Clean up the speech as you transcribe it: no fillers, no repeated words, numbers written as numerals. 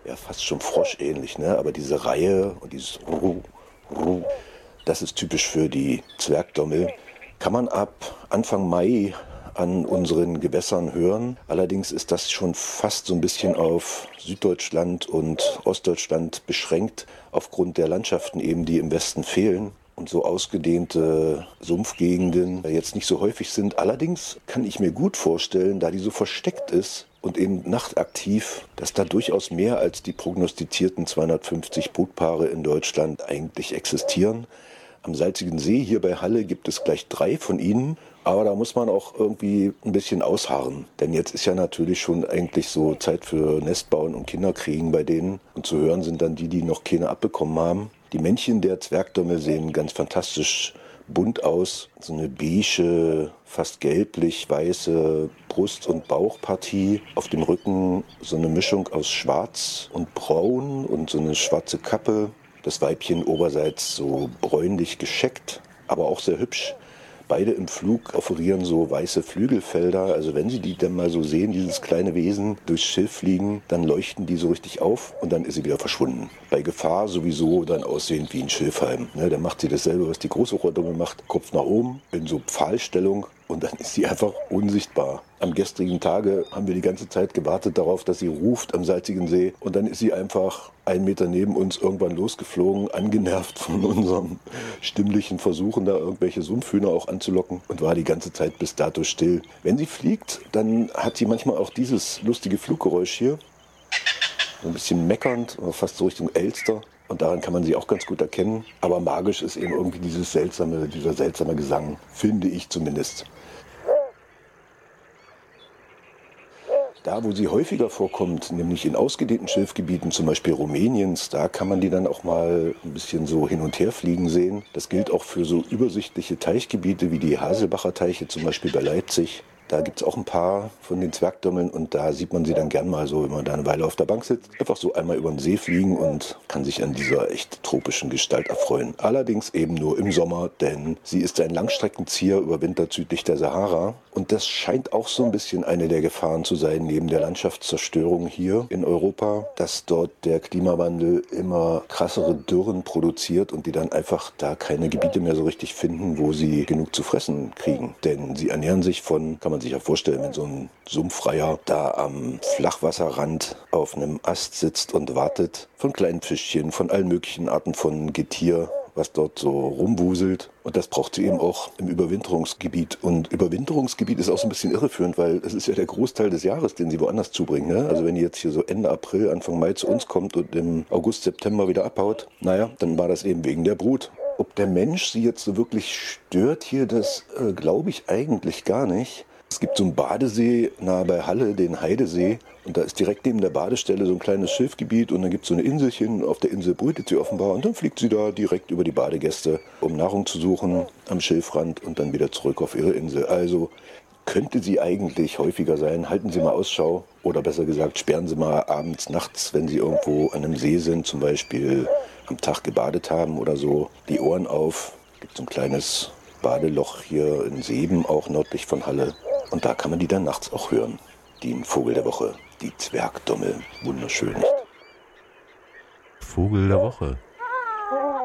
ja fast schon froschähnlich, ne? Aber diese Reihe und dieses Ru, das ist typisch für die Zwergdommel. Kann man ab Anfang Mai an unseren Gewässern hören. Allerdings ist das schon fast so ein bisschen auf Süddeutschland und Ostdeutschland beschränkt, aufgrund der Landschaften eben, die im Westen fehlen. Und so ausgedehnte Sumpfgegenden jetzt nicht so häufig sind. Allerdings kann ich mir gut vorstellen, da die so versteckt ist und eben nachtaktiv, dass da durchaus mehr als die prognostizierten 250 Brutpaare in Deutschland eigentlich existieren. Am Salzigen See hier bei Halle gibt es gleich 3 von ihnen. Aber da muss man auch irgendwie ein bisschen ausharren. Denn jetzt ist ja natürlich schon eigentlich so Zeit für Nestbauen und Kinderkriegen bei denen. Und zu hören sind dann die, die noch keine abbekommen haben. Die Männchen der Zwergdommel sehen ganz fantastisch bunt aus. So eine beige, fast gelblich-weiße Brust- und Bauchpartie. Auf dem Rücken so eine Mischung aus Schwarz und Braun und so eine schwarze Kappe. Das Weibchen oberseits so bräunlich gescheckt, aber auch sehr hübsch. Beide im Flug offerieren so weiße Flügelfelder. Also wenn Sie die dann mal so sehen, dieses kleine Wesen durchs Schilf fliegen, dann leuchten die so richtig auf und dann ist sie wieder verschwunden. Bei Gefahr sowieso dann aussehend wie ein Schilfhalm. Ne, dann macht sie dasselbe, was die große Rohrdommel macht. Kopf nach oben, in so Pfahlstellung und dann ist sie einfach unsichtbar. Am gestrigen Tage haben wir die ganze Zeit gewartet darauf, dass sie ruft am Salzigen See und dann ist sie einfach 1 Meter neben uns irgendwann losgeflogen, angenervt von unseren stimmlichen Versuchen, da irgendwelche Sumpfhühner auch anzulocken und war die ganze Zeit bis dato still. Wenn sie fliegt, dann hat sie manchmal auch dieses lustige Fluggeräusch hier, so ein bisschen meckernd, fast so Richtung Elster. Und daran kann man sie auch ganz gut erkennen. Aber magisch ist eben irgendwie dieser seltsame Gesang, finde ich zumindest. Da, wo sie häufiger vorkommt, nämlich in ausgedehnten Schilfgebieten, zum Beispiel Rumäniens, da kann man die dann auch mal ein bisschen so hin und her fliegen sehen. Das gilt auch für so übersichtliche Teichgebiete wie die Haselbacher Teiche, zum Beispiel bei Leipzig. Da gibt es auch ein paar von den Zwergdommeln und da sieht man sie dann gern mal so, wenn man da eine Weile auf der Bank sitzt, einfach so einmal über den See fliegen und kann sich an dieser echt tropischen Gestalt erfreuen. Allerdings eben nur im Sommer, denn sie ist ein Langstreckenzieher, überwintert südlich der Sahara. Und das scheint auch so ein bisschen eine der Gefahren zu sein, neben der Landschaftszerstörung hier in Europa, dass dort der Klimawandel immer krassere Dürren produziert und die dann einfach da keine Gebiete mehr so richtig finden, wo sie genug zu fressen kriegen. Denn sie ernähren sich von, kann man sich ja vorstellen, wenn so ein Sumpfreiher da am Flachwasserrand auf einem Ast sitzt und wartet, von kleinen Fischchen, von allen möglichen Arten von Getier, was dort so rumwuselt. Und das braucht sie eben auch im Überwinterungsgebiet. Und Überwinterungsgebiet ist auch so ein bisschen irreführend, weil es ist ja der Großteil des Jahres, den sie woanders zubringen. Ne? Also wenn die jetzt hier so Ende April, Anfang Mai zu uns kommt und im August, September wieder abhaut, naja, dann war das eben wegen der Brut. Ob der Mensch sie jetzt so wirklich stört hier, das glaube ich eigentlich gar nicht. Es gibt so einen Badesee nahe bei Halle, den Heidesee. Und da ist direkt neben der Badestelle so ein kleines Schilfgebiet und dann gibt es so eine Inselchen. Auf der Insel brütet sie offenbar und dann fliegt sie da direkt über die Badegäste, um Nahrung zu suchen am Schilfrand und dann wieder zurück auf ihre Insel. Also könnte sie eigentlich häufiger sein. Halten Sie mal Ausschau oder besser gesagt sperren Sie mal abends, nachts, wenn Sie irgendwo an einem See sind, zum Beispiel am Tag gebadet haben oder so, die Ohren auf. Es gibt so ein kleines Badeloch hier in Seeben, auch nördlich von Halle. Und da kann man die dann nachts auch hören. Den Vogel der Woche, die Zwergdommel. Wunderschön. Vogel der Woche.